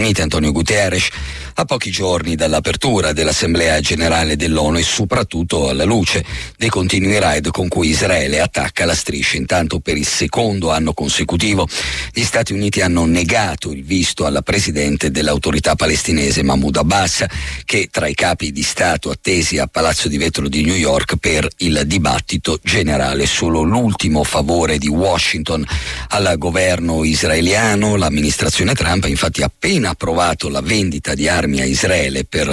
Unite, Antonio Guterres, a pochi giorni dall'apertura dell'Assemblea Generale dell'ONU e soprattutto alla luce dei continui raid con cui Israele attacca la striscia. Intanto, per il secondo anno consecutivo gli Stati Uniti hanno negato il visto alla presidente dell'autorità palestinese Mahmoud Abbas, che tra i capi di Stato attesi a Palazzo di Vetro di New York per il dibattito generale. Solo l'ultimo favore di Washington al governo israeliano. L'amministrazione Trump ha infatti appena approvato la vendita di armi a Israele per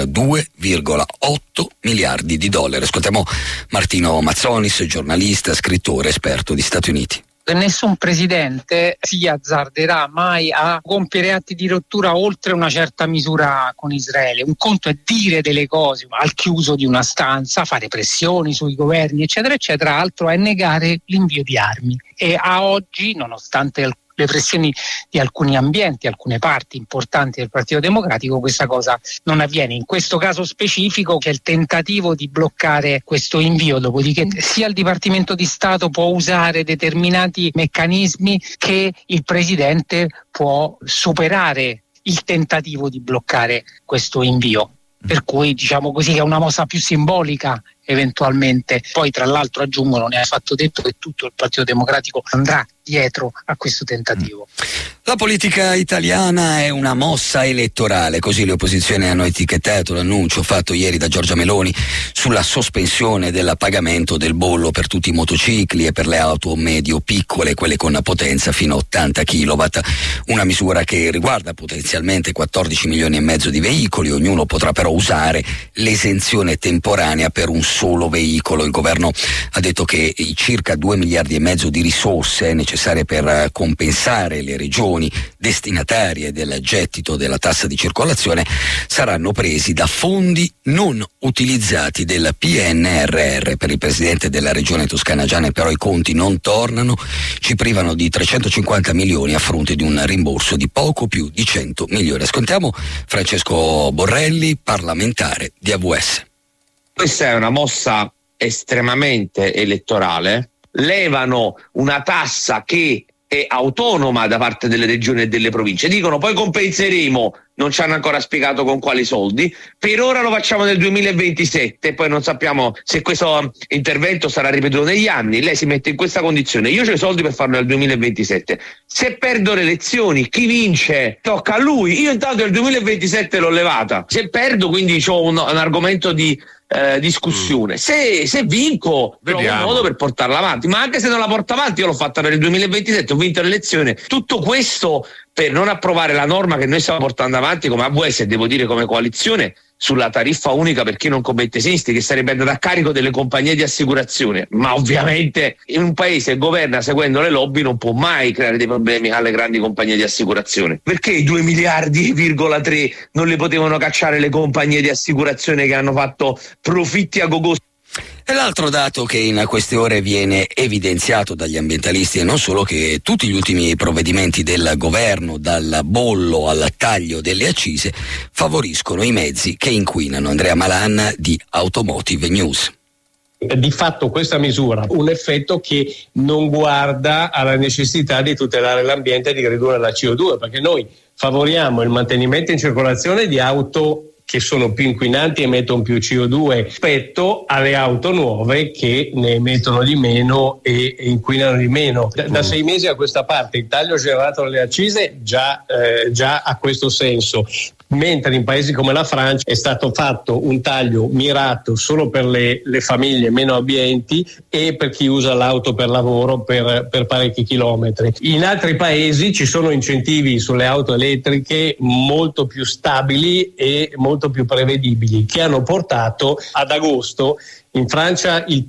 2,8 miliardi di dollari. Ascoltiamo Martino Mazzonis, giornalista, scrittore, esperto di Stati Uniti. Nessun presidente si azzarderà mai a compiere atti di rottura oltre una certa misura con Israele. Un conto è dire delle cose al chiuso di una stanza, fare pressioni sui governi, eccetera, eccetera. Altro è negare l'invio di armi. E a oggi, nonostante le pressioni di alcuni ambienti, alcune parti importanti del Partito Democratico, questa cosa non avviene. In questo caso specifico c'è il tentativo di bloccare questo invio, dopodiché sia il Dipartimento di Stato può usare determinati meccanismi che il Presidente può superare il tentativo di bloccare questo invio. Per cui diciamo così che è una mossa più simbolica eventualmente. Poi tra l'altro aggiungo, non è affatto detto che tutto il Partito Democratico andrà dietro a questo tentativo. La politica italiana è una mossa elettorale, così le opposizioni hanno etichettato l'annuncio fatto ieri da Giorgia Meloni sulla sospensione del pagamento del bollo per tutti i motocicli e per le auto medio-piccole, quelle con potenza fino a 80 kW, una misura che riguarda potenzialmente 14 milioni e mezzo di veicoli. Ognuno potrà però usare l'esenzione temporanea per un solo veicolo. Il governo ha detto che i circa 2 miliardi e mezzo di risorse necessarie per compensare le regioni destinatarie del gettito della tassa di circolazione saranno presi da fondi non utilizzati del PNRR. Per il presidente della regione Toscana Gianni però i conti non tornano, ci privano di 350 milioni a fronte di un rimborso di poco più di 100 milioni. Ascoltiamo Francesco Borrelli, parlamentare di AVS. Questa è una mossa estremamente elettorale. Levano una tassa che è autonoma da parte delle regioni e delle province. Dicono poi compenseremo, non ci hanno ancora spiegato con quali soldi. Per ora lo facciamo nel 2027, poi non sappiamo se questo intervento sarà ripetuto negli anni. Lei si mette in questa condizione: io ho i soldi per farlo nel 2027. Se perdo le elezioni, chi vince? Tocca a lui. Io intanto nel 2027 l'ho levata. Se perdo, quindi ho un argomento di discussione. Se vinco, trovo un modo per portarla avanti, ma anche se non la porto avanti, io l'ho fatta per il 2027, ho vinto l'elezione. Tutto questo per non approvare la norma che noi stiamo portando avanti come AVS e devo dire come coalizione sulla tariffa unica per chi non commette sinistri, che sarebbe andata a carico delle compagnie di assicurazione. Ma ovviamente in un paese che governa seguendo le lobby non può mai creare dei problemi alle grandi compagnie di assicurazione. Perché i 2 miliardi,3 non le potevano cacciare le compagnie di assicurazione che hanno fatto profitti a gogo? E l'altro dato che in queste ore viene evidenziato dagli ambientalisti è non solo che tutti gli ultimi provvedimenti del governo, dal bollo al taglio delle accise, favoriscono i mezzi che inquinano. Andrea Malan di Automotive News. Di fatto questa misura ha un effetto che non guarda alla necessità di tutelare l'ambiente e di ridurre la CO2, perché noi favoriamo il mantenimento in circolazione di auto che sono più inquinanti e emettono più CO2 rispetto alle auto nuove che ne emettono di meno e inquinano di meno. Da 6 mesi a questa parte il taglio generato dalle accise già ha questo senso, mentre in paesi come la Francia è stato fatto un taglio mirato solo per le famiglie meno abbienti e per chi usa l'auto per lavoro per parecchi chilometri. In altri paesi ci sono incentivi sulle auto elettriche molto più stabili e molto più prevedibili, che hanno portato ad agosto in Francia il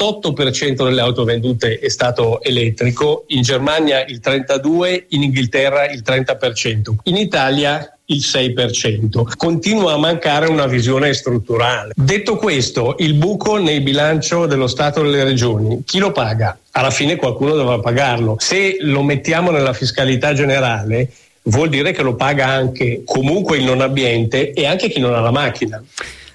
38% delle auto vendute è stato elettrico, in Germania il 32%, in Inghilterra il 30%, in Italia il 6%. Continua a mancare una visione strutturale. Detto questo, il buco nel bilancio dello Stato e delle regioni, chi lo paga? Alla fine qualcuno dovrà pagarlo. Se lo mettiamo nella fiscalità generale, vuol dire che lo paga anche comunque il non abbiente e anche chi non ha la macchina.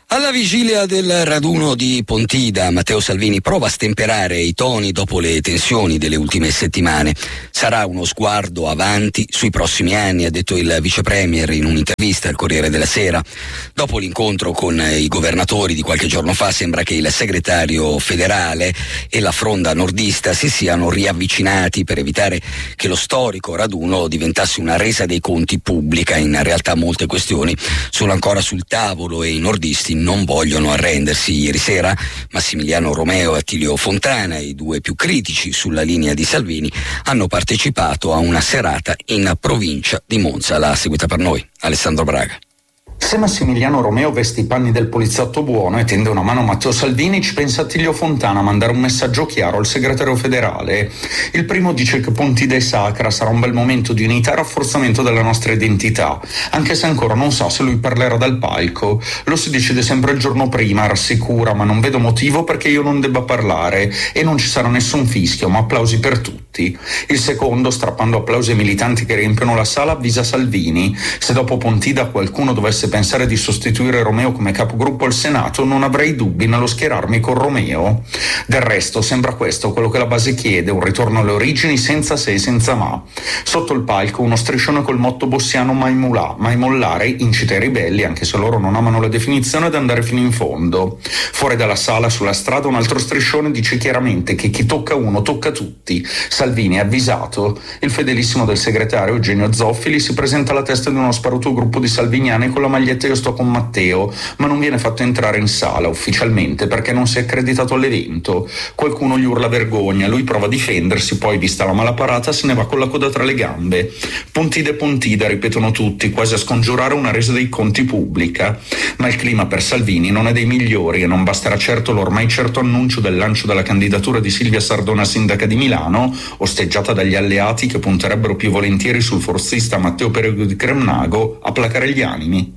Alla vigilia del raduno di Pontida, Matteo Salvini prova a stemperare i toni dopo le tensioni delle ultime settimane. Sarà uno sguardo avanti sui prossimi anni, ha detto il vice premier in un'intervista al Corriere della Sera. Dopo l'incontro con i governatori di qualche giorno fa, sembra che il segretario federale e la fronda nordista si siano riavvicinati per evitare che lo storico raduno diventasse una resa dei conti pubblica. In realtà molte questioni sono ancora sul tavolo e i nordisti non vogliono arrendersi. Ieri sera Massimiliano Romeo e Attilio Fontana, i due più critici sulla linea di Salvini, hanno partecipato a una serata in provincia di Monza. L'ha seguita per noi Alessandro Braga. Se Massimiliano Romeo veste i panni del poliziotto buono e tende una mano a Matteo Salvini, ci pensa Attilio Fontana a mandare un messaggio chiaro al segretario federale. Il primo dice che Pontida è sacra, sarà un bel momento di unità e rafforzamento della nostra identità, anche se ancora non sa se lui parlerà dal palco. Lo si decide sempre il giorno prima, rassicura, ma non vedo motivo perché io non debba parlare e non ci sarà nessun fischio, ma applausi per tutti. Il secondo, strappando applausi ai militanti che riempiono la sala, avvisa Salvini: se dopo Pontida qualcuno dovesse pensare di sostituire Romeo come capogruppo al Senato, non avrei dubbi nello schierarmi con Romeo. Del resto sembra questo quello che la base chiede, un ritorno alle origini senza se e senza ma. Sotto il palco uno striscione col motto bossiano mai mollare, incita i ribelli, anche se loro non amano la definizione, ad andare fino in fondo. Fuori dalla sala, sulla strada, un altro striscione dice chiaramente che chi tocca uno tocca tutti. Salvini è avvisato. Il fedelissimo del segretario Eugenio Zoffili si presenta alla testa di uno sparuto gruppo di salviniani con la maglietta "Io sto con Matteo", ma non viene fatto entrare in sala ufficialmente perché non si è accreditato all'evento. Qualcuno gli urla vergogna, lui prova a difendersi, poi vista la mala parata se ne va con la coda tra le gambe. Pontida e Pontida, ripetono tutti, quasi a scongiurare una resa dei conti pubblica. Ma il clima per Salvini non è dei migliori e non basterà certo l'ormai certo annuncio del lancio della candidatura di Silvia Sardona sindaca di Milano, osteggiata dagli alleati che punterebbero più volentieri sul forzista Matteo Perego di Cremnago, a placare gli animi.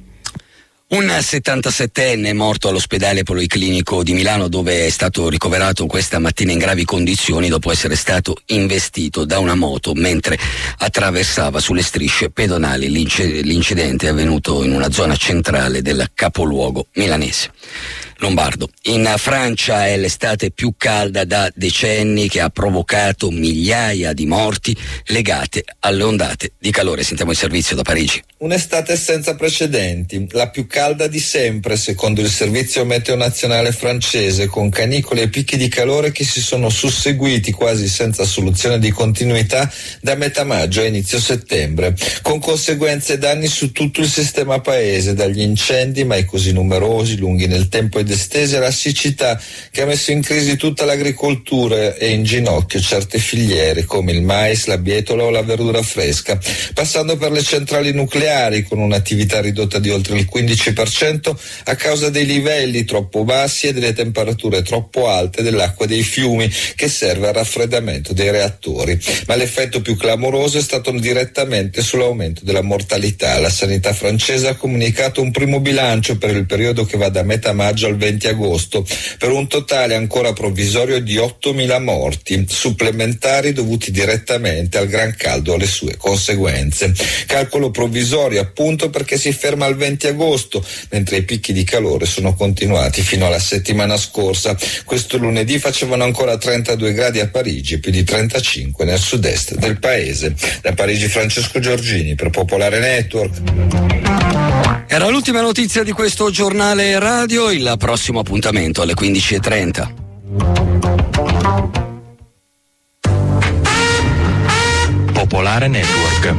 Un 77enne morto all'ospedale policlinico di Milano, dove è stato ricoverato questa mattina in gravi condizioni dopo essere stato investito da una moto mentre attraversava sulle strisce pedonali. L'incidente è avvenuto in una zona centrale del capoluogo milanese. Lombardo. In Francia è l'estate più calda da decenni, che ha provocato migliaia di morti legate alle ondate di calore. Sentiamo il servizio da Parigi. Un'estate senza precedenti, la più calda di sempre secondo il servizio meteo nazionale francese, con canicole e picchi di calore che si sono susseguiti quasi senza soluzione di continuità da metà maggio a inizio settembre, con conseguenze e danni su tutto il sistema paese, dagli incendi mai così numerosi, lunghi nel tempo ed estesi, alla siccità che ha messo in crisi tutta l'agricoltura e in ginocchio certe filiere come il mais, la bietola o la verdura fresca, passando per le centrali nucleari con un'attività ridotta di oltre il 15% a causa dei livelli troppo bassi e delle temperature troppo alte dell'acqua dei fiumi che serve al raffreddamento dei reattori. Ma l'effetto più clamoroso è stato direttamente sull'aumento della mortalità. La sanità francese ha comunicato un primo bilancio per il periodo che va da metà maggio al 20 agosto, per un totale ancora provvisorio di 8.000 morti, supplementari dovuti direttamente al gran caldo e alle sue conseguenze. Calcolo provvisorio appunto perché si ferma al 20 agosto, mentre i picchi di calore sono continuati fino alla settimana scorsa. Questo lunedì facevano ancora 32 gradi a Parigi e più di 35 nel sud-est del paese. Da Parigi Francesco Giorgini per Popolare Network. Era l'ultima notizia di questo giornale radio, il prossimo appuntamento alle 15:30. Popolare Network.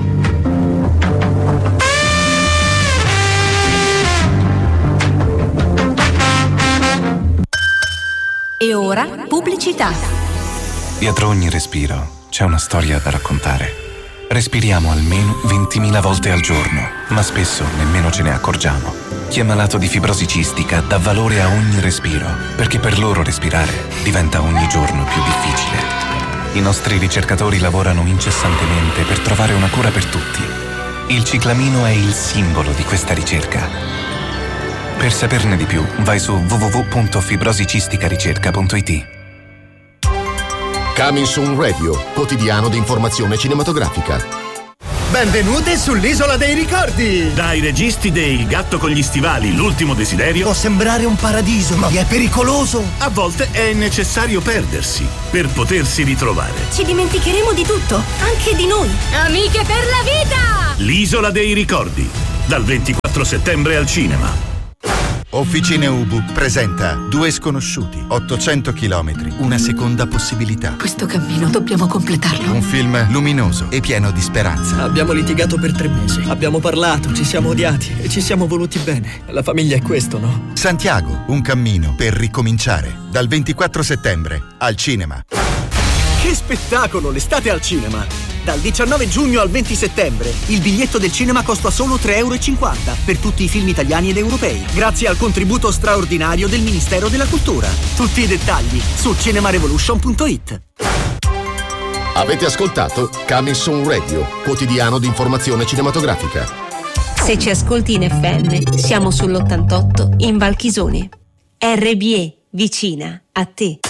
E ora pubblicità. Dietro ogni respiro c'è una storia da raccontare. Respiriamo almeno 20.000 volte al giorno, ma spesso nemmeno ce ne accorgiamo. Chi è malato di fibrosi cistica dà valore a ogni respiro, perché per loro respirare diventa ogni giorno più difficile. I nostri ricercatori lavorano incessantemente per trovare una cura per tutti. Il ciclamino è il simbolo di questa ricerca. Per saperne di più, vai su www.fibrosicisticaricerca.it. Coming Soon Radio, quotidiano di informazione cinematografica. Benvenute sull'Isola dei Ricordi! Dai registi dei Il gatto con gli stivali, l'ultimo desiderio. Può sembrare un paradiso, ma è pericoloso. A volte è necessario perdersi per potersi ritrovare. Ci dimenticheremo di tutto, anche di noi. Amiche per la vita! L'Isola dei Ricordi, dal 24 settembre al cinema. Officine Ubu presenta Due sconosciuti, 800 chilometri, una seconda possibilità. Questo cammino dobbiamo completarlo. Un film luminoso e pieno di speranza. Abbiamo litigato per 3 mesi, abbiamo parlato, ci siamo odiati e ci siamo voluti bene. La famiglia è questo, no? Santiago, un cammino per ricominciare. Dal 24 settembre al cinema. Che spettacolo, l'estate al cinema! Dal 19 giugno al 20 settembre il biglietto del cinema costa solo €3,50 per tutti i film italiani ed europei, grazie al contributo straordinario del Ministero della Cultura. Tutti i dettagli su cinemarevolution.it. Avete ascoltato Coming Soon Radio, quotidiano di informazione cinematografica. Se ci ascolti in FM, siamo sull'88 in Valchisone. RBE, vicina a te.